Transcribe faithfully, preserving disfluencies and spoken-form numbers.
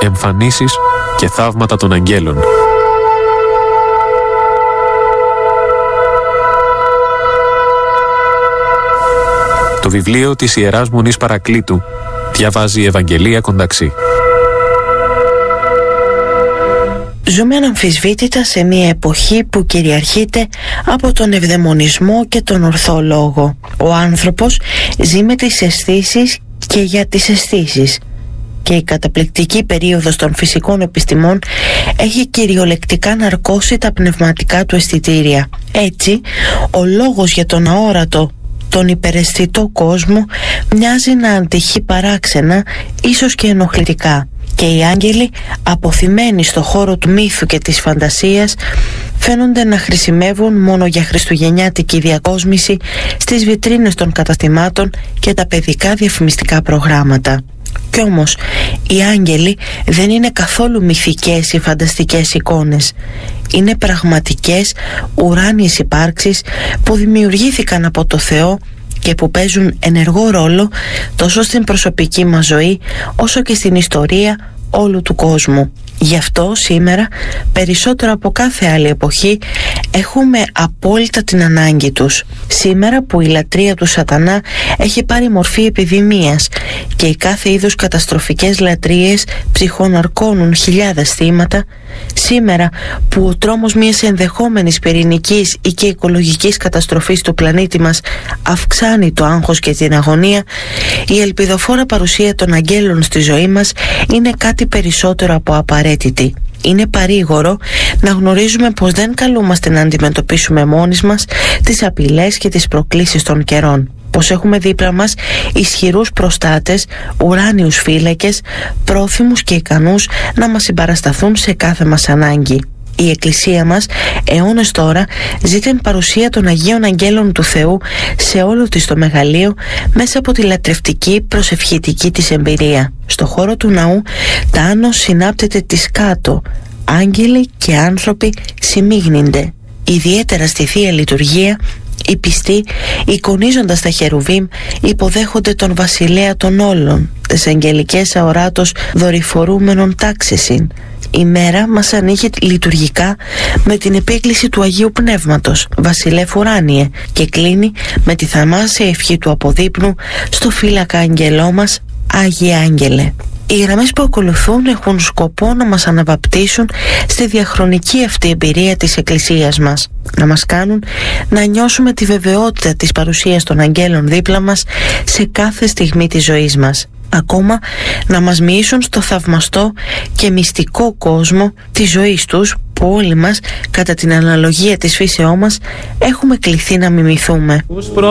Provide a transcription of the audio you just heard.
εμφανίσεις και θαύματα των αγγέλων. Το βιβλίο της Ιεράς Μονής Παρακλήτου διαβάζει η Ευαγγελία Κονταξή. Ζούμε αναμφισβήτητα σε μια εποχή που κυριαρχείται από τον ευδαιμονισμό και τον ορθό λόγο. Ο άνθρωπος ζει με τις αισθήσεις και για τις αισθήσεις. Και η καταπληκτική περίοδος των φυσικών επιστημών έχει κυριολεκτικά ναρκώσει τα πνευματικά του αισθητήρια. Έτσι, ο λόγος για τον αόρατο, τον υπεραισθητό κόσμο μοιάζει να αντυχεί παράξενα, ίσως και ενοχλητικά. Και οι άγγελοι, αποθυμένοι στο χώρο του μύθου και της φαντασίας, φαίνονται να χρησιμεύουν μόνο για χριστουγεννιάτικη διακόσμηση στις βιτρίνες των καταστημάτων και τα παιδικά διαφημιστικά προγράμματα. Κι όμως οι άγγελοι δεν είναι καθόλου μυθικές ή φανταστικές εικόνες. Είναι πραγματικές ουράνιες υπάρξεις που δημιουργήθηκαν από το Θεό και που παίζουν ενεργό ρόλο τόσο στην προσωπική μας ζωή όσο και στην ιστορία όλου του κόσμου. Γι' αυτό σήμερα περισσότερο από κάθε άλλη εποχή έχουμε απόλυτα την ανάγκη τους. Σήμερα που η λατρεία του σατανά έχει πάρει μορφή επιδημίας και οι κάθε είδους καταστροφικές λατρείες ψυχοναρκώνουν χιλιάδες θύματα, σήμερα που ο τρόμος μιας ενδεχόμενης πυρηνικής ή και οικολογικής καταστροφής του πλανήτη μας αυξάνει το άγχος και την αγωνία, η ελπιδοφόρα παρουσία των αγγέλων στη ζωή μας είναι κάτι περισσότερο από απαραίτητη. Είναι παρήγορο να γνωρίζουμε πως δεν καλούμαστε να αντιμετωπίσουμε μόνοι μας τις απειλές και τις προκλήσεις των καιρών. Πως έχουμε δίπλα μας ισχυρούς προστάτες, ουράνιους φύλακες, πρόθυμους και ικανούς να μας συμπαρασταθούν σε κάθε μας ανάγκη. Η Εκκλησία μας αιώνες τώρα ζει την παρουσία των Αγίων Αγγέλων του Θεού σε όλο της το μεγαλείο μέσα από τη λατρευτική προσευχητική της εμπειρία. Στο χώρο του ναού τα άνω συνάπτεται της κάτω. Άγγελοι και άνθρωποι συμμίγνυνται. Ιδιαίτερα στη Θεία Λειτουργία οι πιστοί, εικονίζοντας τα χερουβίμ, υποδέχονται τον βασιλέα των όλων, τις αγγελικές αοράτος δορυφορούμενων τάξεσιν. Η μέρα μας ανοίγει λειτουργικά με την επίκληση του Αγίου Πνεύματος, Βασιλεύ Ουράνιε, και κλείνει με τη θαυμάσια ευχή του αποδείπνου στο φύλακα αγγελό μας, Άγιε Άγγελε. Οι γραμμές που ακολουθούν έχουν σκοπό να μας αναβαπτίσουν στη διαχρονική αυτή εμπειρία της Εκκλησίας μας, να μας κάνουν να νιώσουμε τη βεβαιότητα της παρουσίας των αγγέλων δίπλα μας σε κάθε στιγμή της ζωής μας. Ακόμα να μας μοιήσουν στο θαυμαστό και μυστικό κόσμο της ζωής τους που όλοι μας, κατά την αναλογία της φύσεώς μας, έχουμε κληθεί να μιμηθούμε. Τους